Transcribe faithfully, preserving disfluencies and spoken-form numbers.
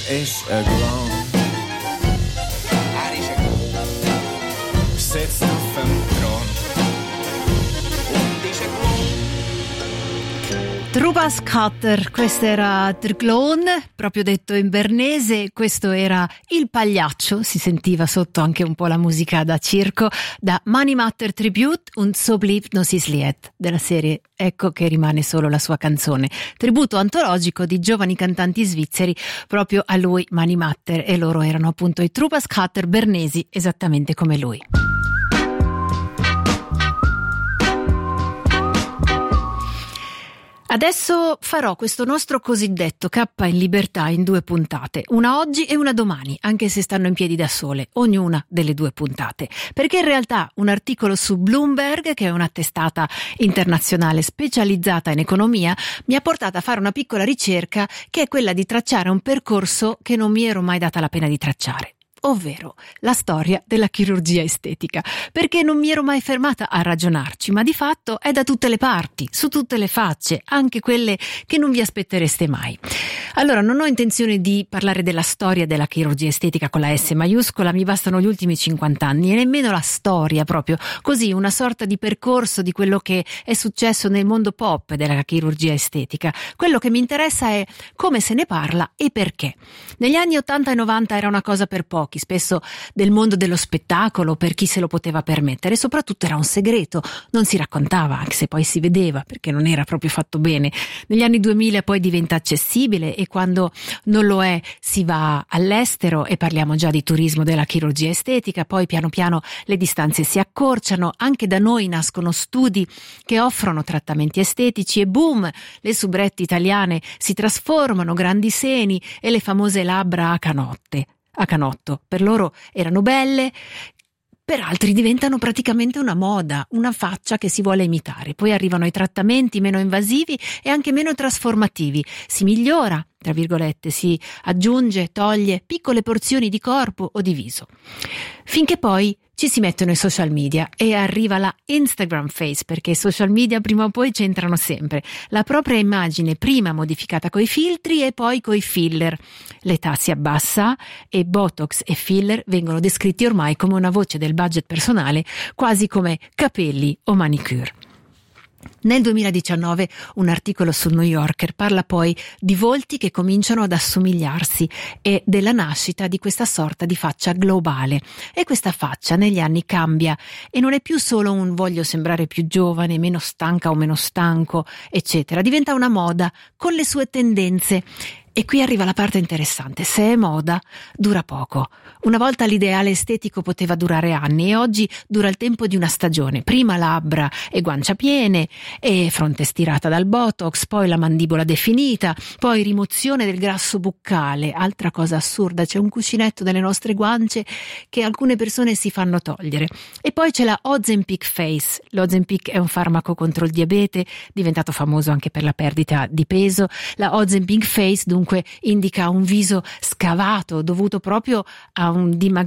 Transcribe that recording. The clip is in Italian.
ist ein Clown. Er ist ein Clown. Sitzt auf dem Thron. Und ist ein Clown. Trubas Cutter, questo era der Clown, proprio detto in bernese, questo era il pagliaccio, si sentiva sotto anche un po' la musica da circo, da Mani Matter Tribute und so blieb noch sis Lied, della serie Ecco che rimane solo la sua canzone, tributo antologico di giovani cantanti svizzeri proprio a lui, Mani Matter, e loro erano appunto i Trubas Cutter bernesi, esattamente come lui. Adesso farò questo nostro cosiddetto K in libertà in due puntate, una oggi e una domani, anche se stanno in piedi da sole, ognuna delle due puntate, perché in realtà un articolo su Bloomberg, che è una testata internazionale specializzata in economia, mi ha portato a fare una piccola ricerca che è quella di tracciare un percorso che non mi ero mai data la pena di tracciare. Ovvero la storia della chirurgia estetica, perché non mi ero mai fermata a ragionarci, ma di fatto è da tutte le parti, su tutte le facce, anche quelle che non vi aspettereste mai. Allora, non ho intenzione di parlare della storia della chirurgia estetica con la S maiuscola, mi bastano gli ultimi cinquanta anni e nemmeno la storia proprio, così una sorta di percorso di quello che è successo nel mondo pop della chirurgia estetica. Quello che mi interessa è come se ne parla e perché. Negli anni ottanta e novanta era una cosa per pochi, spesso del mondo dello spettacolo, per chi se lo poteva permettere, soprattutto era un segreto, non si raccontava, anche se poi si vedeva perché non era proprio fatto bene. Negli anni duemila poi diventa accessibile e quando non lo è si va all'estero e parliamo già di turismo della chirurgia estetica, poi piano piano le distanze si accorciano, anche da noi nascono studi che offrono trattamenti estetici e boom, le soubrette italiane si trasformano, grandi seni e le famose labbra a canotte. A canotto, per loro erano belle, per altri diventano praticamente una moda, una faccia che si vuole imitare. Poi arrivano i trattamenti meno invasivi e anche meno trasformativi. Si migliora, tra virgolette, si aggiunge, toglie piccole porzioni di corpo o di viso. Finché poi ci si mettono i social media e arriva la Instagram face, perché i social media prima o poi c'entrano sempre. La propria immagine prima modificata coi filtri e poi coi filler. L'età si abbassa e Botox e filler vengono descritti ormai come una voce del budget personale, quasi come capelli o manicure. Nel duemiladiciannove un articolo sul New Yorker parla poi di volti che cominciano ad assomigliarsi e della nascita di questa sorta di faccia globale. E questa faccia negli anni cambia e non è più solo un voglio sembrare più giovane, meno stanca o meno stanco, eccetera. Diventa una moda con le sue tendenze. E qui arriva la parte interessante: se è moda, dura poco. Una volta l'ideale estetico poteva durare anni e oggi dura il tempo di una stagione. Prima labbra e guancia piene e fronte stirata dal Botox, poi la mandibola definita, poi rimozione del grasso buccale. Altra cosa assurda, c'è un cuscinetto delle nostre guance che alcune persone si fanno togliere. E poi c'è la Ozempic Face. L'Ozempic è un farmaco contro il diabete, diventato famoso anche per la perdita di peso. La Ozempic Face dunque indica un viso scavato dovuto proprio a un dimag-